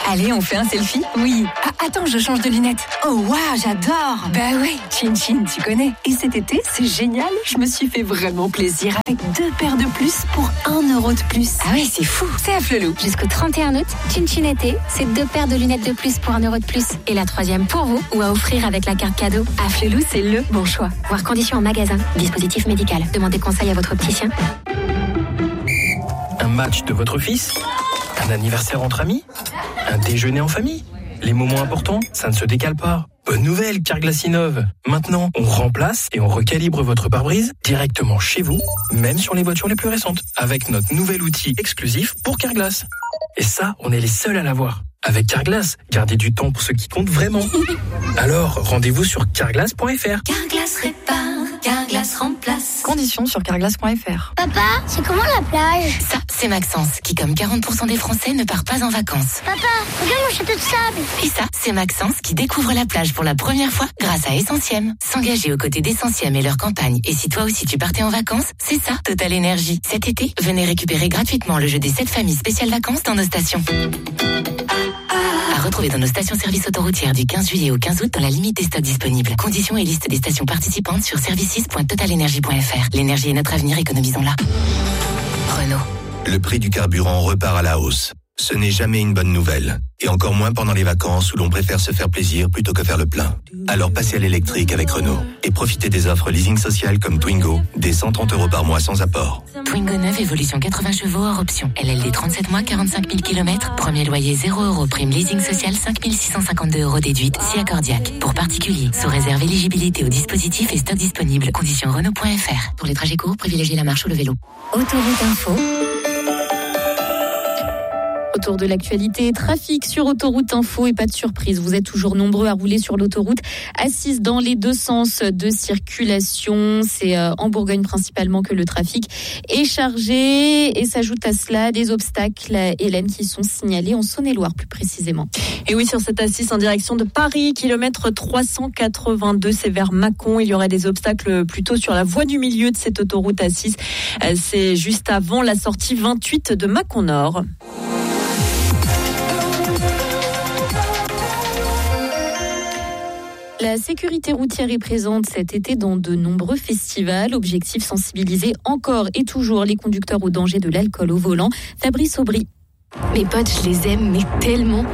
Allez, on fait un selfie? Oui. Ah, attends, je change de lunettes. Oh, waouh, j'adore. Bah ouais, Chin Chin, tu connais. Et cet été, c'est génial. Je me suis fait vraiment plaisir avec 2 paires de plus pour 1 euro de plus. Ah ouais, c'est fou. C'est à Flelou. Jusqu'au 31 août, Chin Chin été, c'est 2 paires de lunettes de plus pour 1 euro de plus. Et la 3e pour vous ou à offrir avec la carte cadeau. À Flelou, c'est le bon choix. Voir conditions en magasin. Dispositif médical. Demandez conseil à votre opticien. Un match de votre fils? Un anniversaire entre amis? Un déjeuner en famille? Les moments importants, ça ne se décale pas. Bonne nouvelle, Carglass innove. Maintenant, on remplace et on recalibre votre pare-brise directement chez vous, même sur les voitures les plus récentes, avec notre nouvel outil exclusif pour Carglass. Et ça, on est les seuls à l'avoir. Avec Carglass, gardez du temps pour ce qui compte vraiment. Alors, rendez-vous sur carglass.fr. Carglass répare, Carglass remplace. Conditions sur carglass.fr. Papa, c'est comment la plage? Ça, c'est Maxence, qui comme 40% des Français ne part pas en vacances. Papa, regarde mon château de sable. Et ça, c'est Maxence qui découvre la plage pour la première fois grâce à Essentiem. S'engager aux côtés d'Essentiem et leur campagne. Et si toi aussi tu partais en vacances, c'est ça, Total Énergie. Cet été, venez récupérer gratuitement le jeu des 7 familles spéciales vacances dans nos stations. À retrouver dans nos stations-service autoroutières du 15 juillet au 15 août dans la limite des stocks disponibles. Conditions et liste des stations participantes sur services.totalenergie.fr. L'énergie est notre avenir, économisons-la. Renault. Le prix du carburant repart à la hausse. Ce n'est jamais une bonne nouvelle. Et encore moins pendant les vacances où l'on préfère se faire plaisir plutôt que faire le plein. Alors passez à l'électrique avec Renault. Et profitez des offres leasing social comme Twingo, des 130 € par mois sans apport. Twingo 9, évolution 80 chevaux hors option. LLD 37 mois, 45 000 km. Premier loyer 0 €. Prime leasing social 5 652 € déduite, si accordiaque. Pour particuliers, sous réserve éligibilité au dispositif et stock disponible. Conditions Renault.fr. Pour les trajets courts, privilégiez la marche ou le vélo. Autoroute Info. Autour de l'actualité, trafic sur Autoroute Info et pas de surprise. Vous êtes toujours nombreux à rouler sur l'autoroute A6 dans les 2 sens de circulation. C'est en Bourgogne principalement que le trafic est chargé et s'ajoute à cela des obstacles, Hélène, qui sont signalés en Saône-et-Loire plus précisément. Et oui, sur cette A6 en direction de Paris, kilomètre 382, c'est vers Mâcon. Il y aurait des obstacles plutôt sur la voie du milieu de cette autoroute A6. C'est juste avant la sortie 28 de Mâcon Nord. La sécurité routière est présente cet été dans de nombreux festivals. Objectif, sensibiliser encore et toujours les conducteurs au danger de l'alcool au volant. Fabrice Aubry. Mes potes, je les aime, mais tellement.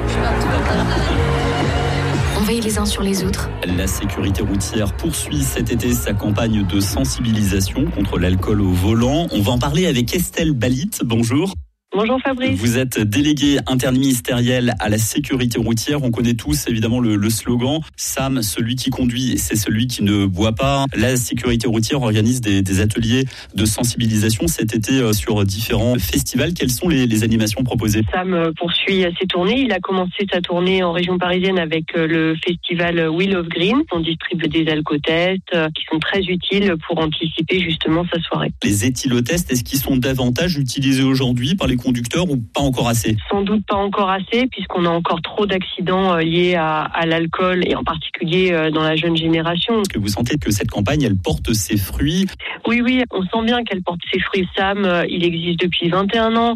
On veille les uns sur les autres. La sécurité routière poursuit cet été sa campagne de sensibilisation contre l'alcool au volant. On va en parler avec Estelle Balit. Bonjour. Bonjour Fabrice. Vous êtes déléguée interministérielle à la sécurité routière. On connaît tous évidemment le slogan « Sam, celui qui conduit, c'est celui qui ne boit pas ». La sécurité routière organise des ateliers de sensibilisation cet été sur différents festivals. Quelles sont les animations proposées? Sam poursuit ses tournées. Il a commencé sa tournée en région parisienne avec le festival Wheel of Green. On distribue des alcotests qui sont très utiles pour anticiper justement sa soirée. Les éthylotests, est-ce qu'ils sont davantage utilisés aujourd'hui par les conducteurs ou pas encore assez? Sans doute pas encore assez, puisqu'on a encore trop d'accidents liés à l'alcool et en particulier dans la jeune génération. Est-ce que vous sentez que cette campagne, elle porte ses fruits? Oui, on sent bien qu'elle porte ses fruits. Sam, il existe depuis 21 ans.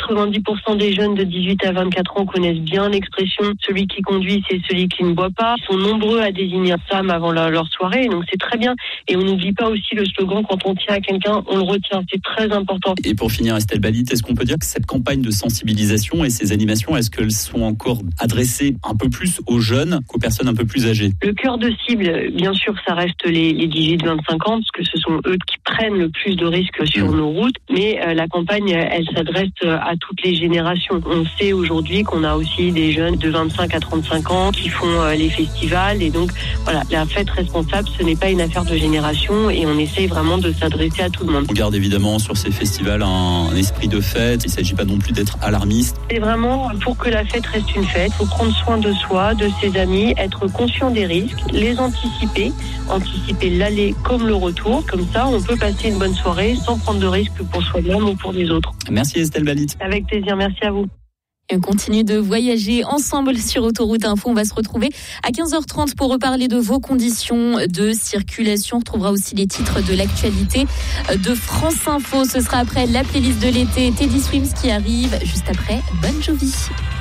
90% des jeunes de 18 à 24 ans connaissent bien l'expression « celui qui conduit, c'est celui qui ne boit pas ». Ils sont nombreux à désigner Sam avant leur soirée, donc c'est très bien. Et on n'oublie pas aussi le slogan « quand on tient à quelqu'un, on le retient ». C'est très important. Et pour finir, Estelle Balit, est-ce qu'on peut dire que cette campagne de sensibilisation et ces animations, est-ce qu'elles sont encore adressées un peu plus aux jeunes qu'aux personnes un peu plus âgées? Le cœur de cible, bien sûr, ça reste les 18-25 ans, parce que ce sont eux qui prennent le plus de risques sur nos routes. Mais la campagne, elle s'adresse à toutes les générations. On sait aujourd'hui qu'on a aussi des jeunes de 25 à 35 ans qui font les festivals. Et donc, voilà, la fête responsable, ce n'est pas une affaire de génération et on essaye vraiment de s'adresser à tout le monde. On garde évidemment sur ces festivals un esprit de fête. Il ne s'agit pas non plus d'être alarmiste. C'est vraiment pour que la fête reste une fête. Il faut prendre soin de soi, de ses amis, être conscient des risques, les anticiper l'aller comme le retour. Comme ça, on peut passer une bonne soirée sans prendre de risques pour soi-même ou pour les autres. Merci Estelle Balit. Avec plaisir, merci à vous. Et on continue de voyager ensemble sur Autoroute Info. On va se retrouver à 15h30 pour reparler de vos conditions de circulation. On retrouvera aussi les titres de l'actualité de France Info. Ce sera après la playlist de l'été. Teddy Swims qui arrive juste après Bon Jovi.